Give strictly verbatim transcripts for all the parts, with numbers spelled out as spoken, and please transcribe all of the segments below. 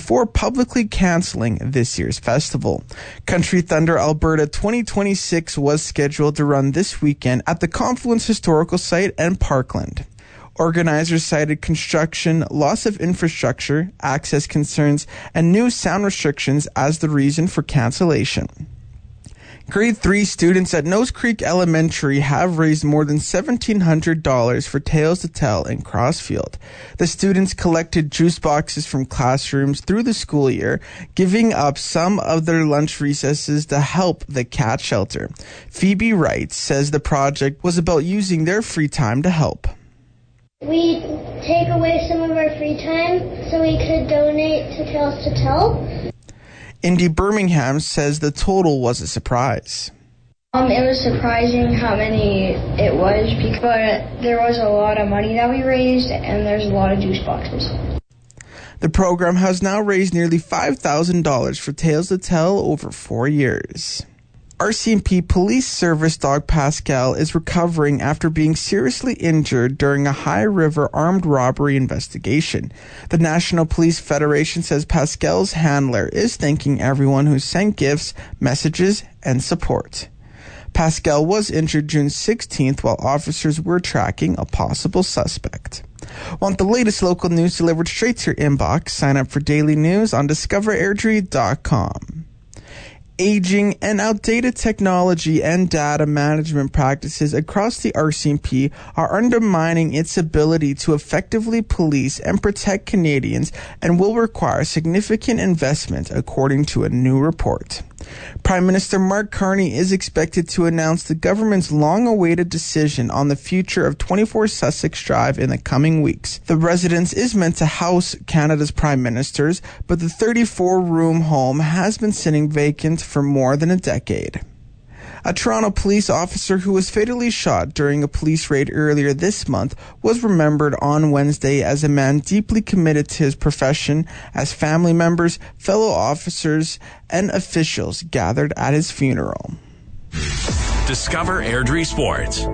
before publicly canceling this year's festival. Country Thunder Alberta twenty twenty-six was scheduled to run this weekend at the Confluence Historical Site and Parkland. Organizers cited construction, loss of infrastructure, access concerns, and new sound restrictions as the reason for cancellation. Grade three students at Nose Creek Elementary have raised more than seventeen hundred dollars for Tales to Tell in Crossfield. The students collected juice boxes from classrooms through the school year, giving up some of their lunch recesses to help the cat shelter. Phoebe Wright says the project was about using their free time to help. We take away some of our free time so we could donate to Tales to Tell. Indy Birmingham says the total was a surprise. Um, it was surprising how many it was, but there was a lot of money that we raised, and there's a lot of juice boxes. The program has now raised nearly five thousand dollars for Tales to Tell over four years. R C M P police service dog Pascal is recovering after being seriously injured during a High River armed robbery investigation. The National Police Federation says Pascal's handler is thanking everyone who sent gifts, messages, and support. Pascal was injured June sixteenth while officers were tracking a possible suspect. Want the latest local news delivered straight to your inbox? Sign up for daily news on discover airdrie dot com. Aging and outdated technology and data management practices across the R C M P are undermining its ability to effectively police and protect Canadians and will require significant investment, according to a new report. Prime Minister Mark Carney is expected to announce the government's long-awaited decision on the future of twenty-four Sussex Drive in the coming weeks. The residence is meant to house Canada's prime ministers, but the thirty-four room home has been sitting vacant for more than a decade. A Toronto police officer who was fatally shot during a police raid earlier this month was remembered on Wednesday as a man deeply committed to his profession as family members, fellow officers, and officials gathered at his funeral. Discover Airdrie Sports.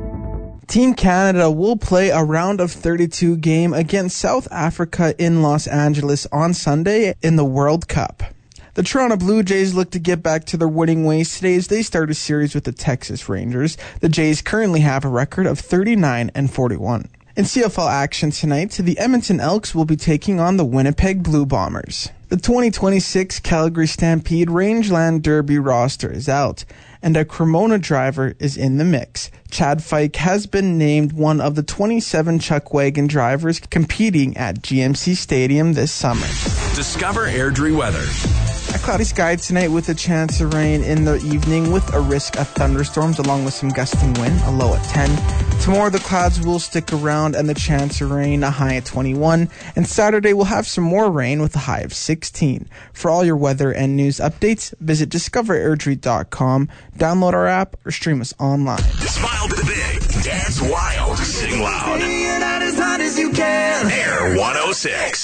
Team Canada will play a round of thirty-two game against South Africa in Los Angeles on Sunday in the World Cup. The Toronto Blue Jays look to get back to their winning ways today as they start a series with the Texas Rangers. The Jays currently have a record of thirty-nine and forty-one. In C F L action tonight, the Edmonton Elks will be taking on the Winnipeg Blue Bombers. The twenty twenty-six Calgary Stampede Rangeland Derby roster is out, and a Cremona driver is in the mix. Chad Fike has been named one of the twenty-seven Chuck Wagon drivers competing at G M C Stadium this summer. Discover Airdrie weather. A cloudy sky tonight with a chance of rain in the evening with a risk of thunderstorms along with some gusting wind, a low at ten. Tomorrow the clouds will stick around and the chance of rain, a high at twenty-one. And Saturday we'll have some more rain with a high of sixteen. For all your weather and news updates, visit discover airdrie dot com, download our app, or stream us online. Smile big, dance wild, sing loud. Air one oh six.